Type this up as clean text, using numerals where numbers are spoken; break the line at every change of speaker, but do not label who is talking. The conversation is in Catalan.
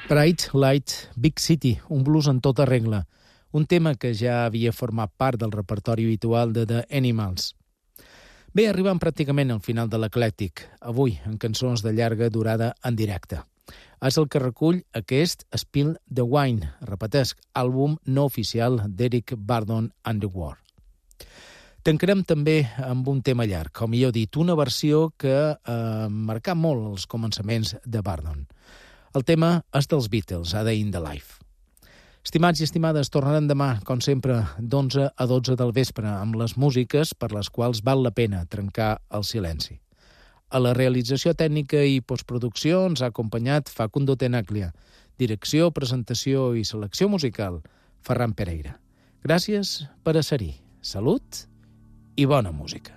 Bright Light Big City, un blues en tota regla, un tema que ja havia format part del repertori habitual de The Animals. Bé, arribem pràcticament al final de l'Eclèctic, avui en cançons de llarga durada en directe. És el que recull aquest Spill the Wine, repetesc, àlbum no oficial d'Eric Burdon and the War. Tancarem també amb un tema llarg, o millor dit, una versió que marcà molt els començaments de Burdon. El tema és dels Beatles, A Day in the Life. Estimats i estimades, tornarem demà, com sempre, d'11 a 12 del vespre, amb les músiques per les quals val la pena trencar el silenci. A la realització tècnica i postproducció ens ha acompanyat Facundo Tenaglia. Direcció, presentació i selecció musical, Ferran Pereira. Gràcies per ser-hi. Salut i bona música.